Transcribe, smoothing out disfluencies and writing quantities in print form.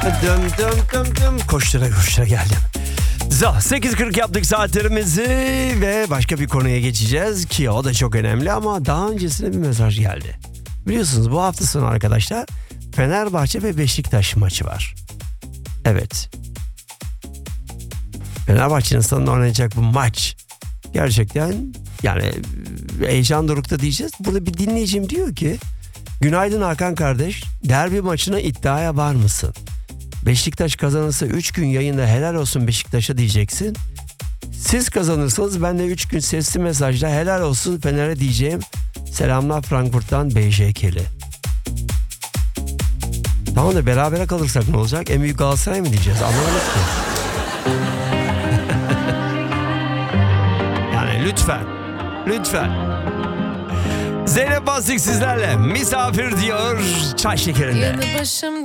Dım dım dım dım. Koştura koştura geldim. 8.40 yaptık saatlerimizi ve başka bir konuya geçeceğiz ki o da çok önemli ama daha öncesinde bir mesaj geldi. Biliyorsunuz bu hafta sonu arkadaşlar Fenerbahçe ve Beşiktaş maçı var. Evet. Fenerbahçe'nin sonunda oynayacak bu maç gerçekten yani heyecan dorukta diyeceğiz. Burada bir dinleyicim diyor ki günaydın Hakan kardeş, derbi maçına iddiaya var mısın? Beşiktaş kazanırsa 3 gün yayında helal olsun Beşiktaş'a diyeceksin. Siz kazanırsanız ben de 3 gün sesli mesajla helal olsun Fener'e diyeceğim. Selamlar Frankfurt'tan BJK'li. Tamam da berabere kalırsak ne olacak? En büyük Galatasaray mı diyeceğiz? Anlamadık ki. Yani lütfen. Zeynep Bastık sizlerle misafir diyor çay şekerinde. Yanı başımda